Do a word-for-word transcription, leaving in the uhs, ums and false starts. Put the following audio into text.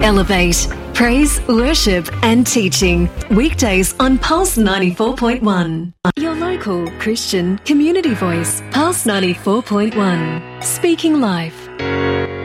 Elevate. Praise, worship and teaching. Weekdays on Pulse ninety-four point one. Your local Christian community voice. Pulse ninety-four point one. Speaking life.